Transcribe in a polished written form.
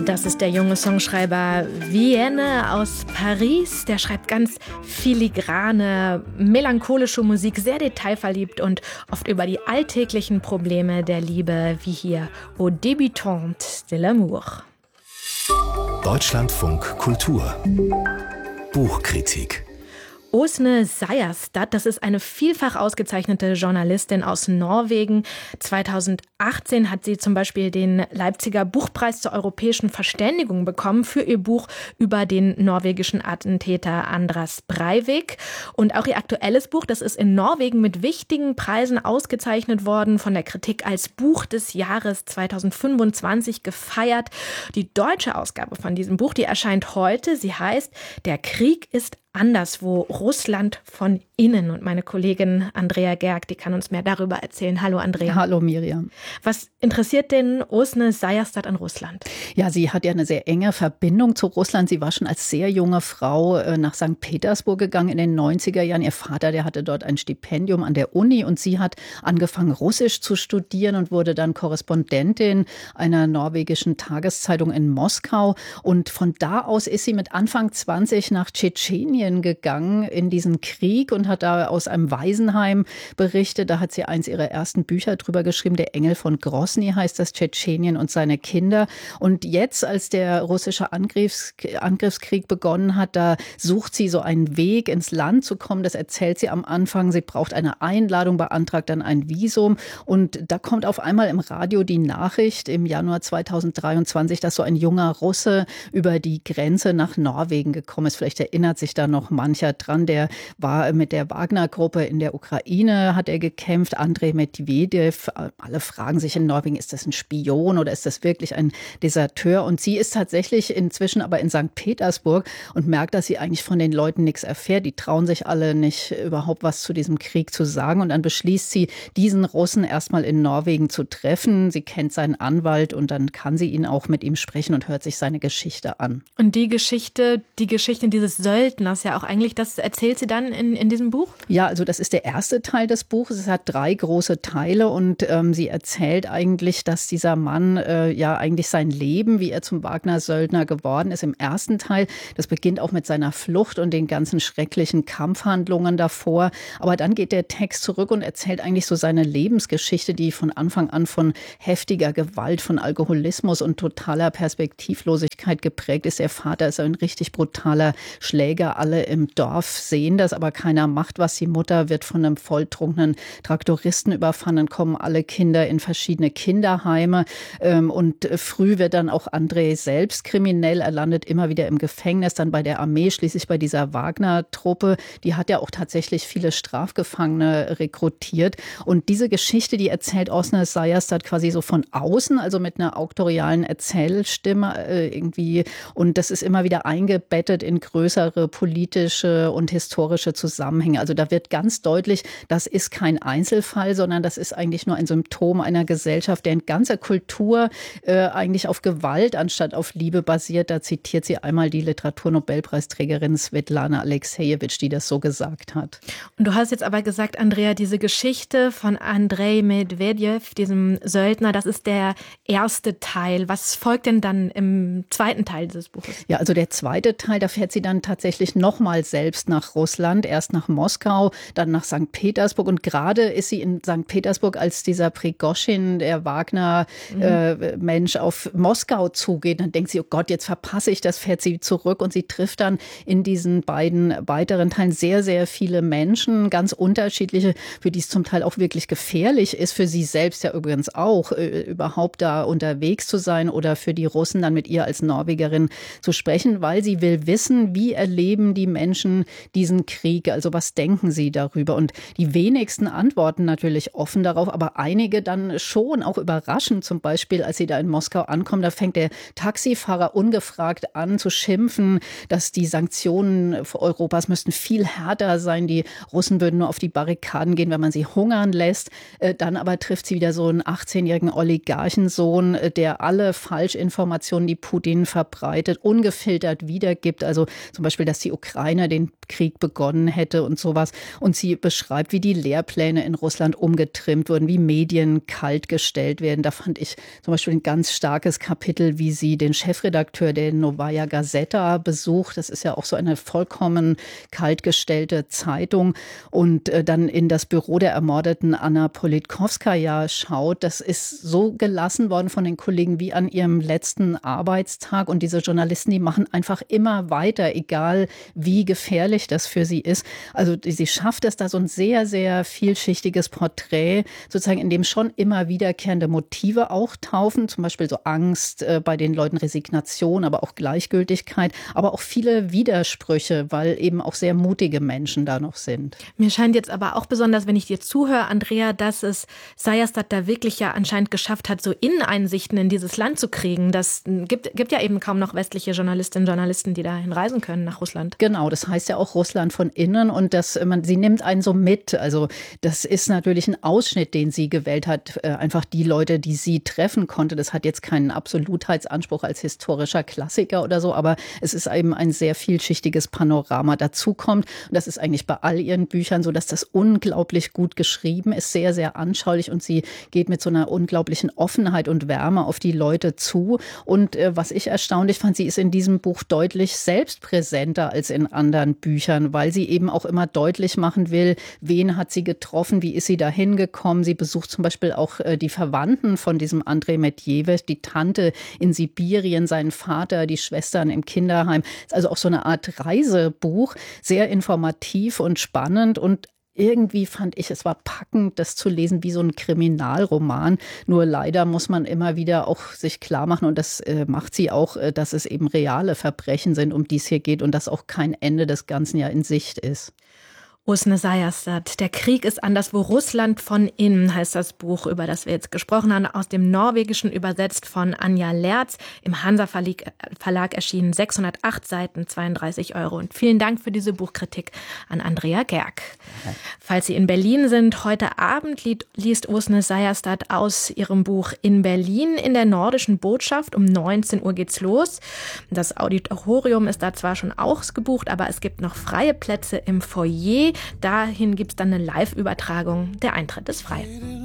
Das ist der junge Songschreiber Vienne aus Paris. Der schreibt ganz filigrane, melancholische Musik, sehr detailverliebt und oft über die alltäglichen Probleme der Liebe, wie hier Aux débutantes de l'amour. Deutschlandfunk Kultur Buchkritik. Åsne Seierstad, das ist eine vielfach ausgezeichnete Journalistin aus Norwegen. 2018 hat sie zum Beispiel den Leipziger Buchpreis zur europäischen Verständigung bekommen für ihr Buch über den norwegischen Attentäter Anders Breivik. Und auch ihr aktuelles Buch, das ist in Norwegen mit wichtigen Preisen ausgezeichnet worden, von der Kritik als Buch des Jahres 2025 gefeiert. Die deutsche Ausgabe von diesem Buch, die erscheint heute. Sie heißt Der Krieg ist anderswo, Russland von innen. Und meine Kollegin Andrea Gerg, die kann uns mehr darüber erzählen. Hallo Andrea. Hallo Miriam. Was interessiert denn Åsne Seierstad an Russland? Ja, sie hat ja eine sehr enge Verbindung zu Russland. Sie war schon als sehr junge Frau nach St. Petersburg gegangen in den 90er Jahren. Ihr Vater, der hatte dort ein Stipendium an der Uni und sie hat angefangen, Russisch zu studieren und wurde dann Korrespondentin einer norwegischen Tageszeitung in Moskau. Und von da aus ist sie mit Anfang 20 nach Tschetschenien gegangen in diesen Krieg und hat da aus einem Waisenheim berichtet. Da hat sie eins ihrer ersten Bücher drüber geschrieben. Der Engel von Grosny heißt das, Tschetschenien und seine Kinder. Und jetzt, als der russische Angriffskrieg begonnen hat, da sucht sie so einen Weg, ins Land zu kommen. Das erzählt sie am Anfang. Sie braucht eine Einladung, beantragt dann ein Visum. Und da kommt auf einmal im Radio die Nachricht im Januar 2023, dass so ein junger Russe über die Grenze nach Norwegen gekommen ist. Vielleicht erinnert sich da noch mancher dran. Der war mit der Wagner-Gruppe in der Ukraine, hat er gekämpft. Andrei Medvedev. Alle fragen sich in Norwegen, ist das ein Spion oder ist das wirklich ein Deserteur? Und sie ist tatsächlich inzwischen aber in St. Petersburg und merkt, dass sie eigentlich von den Leuten nichts erfährt. Die trauen sich alle nicht, überhaupt was zu diesem Krieg zu sagen. Und dann beschließt sie, diesen Russen erstmal in Norwegen zu treffen. Sie kennt seinen Anwalt und dann kann sie ihn auch mit ihm sprechen und hört sich seine Geschichte an. Und die Geschichte dieses Söldners ja auch eigentlich, das erzählt sie dann in diesem Buch? Ja, also das ist der erste Teil des Buches. Es hat 3 große Teile und sie erzählt eigentlich, dass dieser Mann ja eigentlich sein Leben, wie er zum Wagner-Söldner geworden ist, im ersten Teil, das beginnt auch mit seiner Flucht und den ganzen schrecklichen Kampfhandlungen davor. Aber dann geht der Text zurück und erzählt eigentlich so seine Lebensgeschichte, die von Anfang an von heftiger Gewalt, von Alkoholismus und totaler Perspektivlosigkeit geprägt ist. Der Vater ist ein richtig brutaler Schläger. Alle im Dorf sehen das, aber keiner macht was. Die Mutter wird von einem volltrunkenen Traktoristen überfahren. Dann kommen alle Kinder in verschiedene Kinderheime. Und früh wird dann auch Andrei selbst kriminell. Er landet immer wieder im Gefängnis, dann bei der Armee, schließlich bei dieser Wagner-Truppe. Die hat ja auch tatsächlich viele Strafgefangene rekrutiert. Und diese Geschichte, die erzählt Åsne Seierstad quasi so von außen, also mit einer auktorialen Erzählstimme irgendwie. Und das ist immer wieder eingebettet in größere politische und historische Zusammenhänge. Also da wird ganz deutlich, das ist kein Einzelfall, sondern das ist eigentlich nur ein Symptom einer Gesellschaft, deren ganze Kultur eigentlich auf Gewalt anstatt auf Liebe basiert. Da zitiert sie einmal die Literaturnobelpreisträgerin Svetlana Alexejewitsch, die das so gesagt hat. Und du hast jetzt aber gesagt, Andrea, diese Geschichte von Andrei Medvedev, diesem Söldner, das ist der erste Teil. Was folgt denn dann im zweiten Teil dieses Buches? Ja, also der zweite Teil, da fährt sie dann tatsächlich nochmal selbst nach Russland, erst nach Moskau, dann nach St. Petersburg. Und gerade ist sie in St. Petersburg, als dieser Prigoschin, der Wagner-Mensch, auf Moskau zugeht. Dann denkt sie, oh Gott, jetzt verpasse ich das, fährt sie zurück. Und sie trifft dann in diesen beiden weiteren Teilen sehr, sehr viele Menschen, ganz unterschiedliche, für die es zum Teil auch wirklich gefährlich ist, für sie selbst ja übrigens auch, überhaupt da unterwegs zu sein oder für die Russen dann mit ihr als Norwegerin zu sprechen, weil sie will wissen, wie erleben die Menschen diesen Krieg, also was denken sie darüber? Und die wenigsten antworten natürlich offen darauf, aber einige dann schon, auch überraschend. Zum Beispiel, als sie da in Moskau ankommen, da fängt der Taxifahrer ungefragt an zu schimpfen, dass die Sanktionen Europas müssten viel härter sein. Die Russen würden nur auf die Barrikaden gehen, wenn man sie hungern lässt. Dann aber trifft sie wieder so einen 18-jährigen Oligarchensohn, der alle Falschinformationen, die Putin Ideen verbreitet, ungefiltert wiedergibt. Also zum Beispiel, dass die Ukraine den Krieg begonnen hätte und sowas. Und sie beschreibt, wie die Lehrpläne in Russland umgetrimmt wurden, wie Medien kaltgestellt werden. Da fand ich zum Beispiel ein ganz starkes Kapitel, wie sie den Chefredakteur der Novaya Gazeta besucht. Das ist ja auch so eine vollkommen kaltgestellte Zeitung. Und dann in das Büro der ermordeten Anna Politkovskaja schaut. Das ist so gelassen worden von den Kollegen wie an ihrem letzten Arbeitstag. Und diese Journalisten, die machen einfach immer weiter, egal wie gefährlich das für sie ist. Also sie schafft es da so ein sehr, sehr vielschichtiges Porträt, sozusagen, in dem schon immer wiederkehrende Motive auch taufen. Zum Beispiel so Angst bei den Leuten, Resignation, aber auch Gleichgültigkeit, aber auch viele Widersprüche, weil eben auch sehr mutige Menschen da noch sind. Mir scheint jetzt aber auch besonders, wenn ich dir zuhöre, Andrea, dass es Sejrstat da wirklich ja anscheinend geschafft hat, so Inneneinsichten in dieses Land zu kriegen. Das gibt ja eben kaum noch westliche Journalistinnen und Journalisten, die dahin reisen können nach Russland. Genau, das heißt ja auch Russland von innen und sie nimmt einen so mit. Also das ist natürlich ein Ausschnitt, den sie gewählt hat. Einfach die Leute, die sie treffen konnte. Das hat jetzt keinen Absolutheitsanspruch als historischer Klassiker oder so, aber es ist eben ein sehr vielschichtiges Panorama. Dazu kommt, und das ist eigentlich bei all ihren Büchern so, dass das unglaublich gut geschrieben ist, sehr, sehr anschaulich und sie geht mit so einer unglaublichen Offenheit und Wärme auf die Leute zu. Und was ich erstaunlich fand, sie ist in diesem Buch deutlich selbstpräsenter als in anderen Büchern, weil sie eben auch immer deutlich machen will, wen hat sie getroffen, wie ist sie da hingekommen. Sie besucht zum Beispiel auch die Verwandten von diesem Andrei Medvedev, die Tante in Sibirien, seinen Vater, die Schwestern im Kinderheim. Also auch so eine Art Reisebuch, sehr informativ und spannend und irgendwie fand ich, es war packend, das zu lesen wie so ein Kriminalroman. Nur leider muss man immer wieder auch sich klar machen, und das macht sie auch, dass es eben reale Verbrechen sind, um die es hier geht und dass auch kein Ende des Ganzen ja in Sicht ist. Usne Sejrstat, der Krieg ist anderswo, Russland von innen, heißt das Buch, über das wir jetzt gesprochen haben, aus dem Norwegischen übersetzt von Anja Lerz, im Hansa Verlag erschienen, 608 Seiten, 32 €. Und vielen Dank für diese Buchkritik an Andrea Gerg. Ja. Falls Sie in Berlin sind, heute Abend liest Usne Sejrstat aus ihrem Buch In Berlin in der Nordischen Botschaft. Um 19 Uhr geht's los. Das Auditorium ist da zwar schon ausgebucht, aber es gibt noch freie Plätze im Foyer. Dahin gibt es dann eine Live-Übertragung. Der Eintritt ist frei.